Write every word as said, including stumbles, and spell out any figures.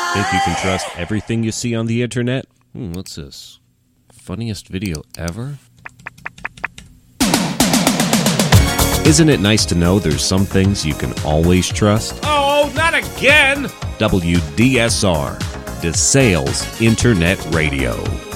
Think you can trust everything you see on the internet? Hmm, what's this? Funniest video ever? Isn't it nice to know there's some things you can always trust? Oh, not again! W D S R, DeSales Internet Radio.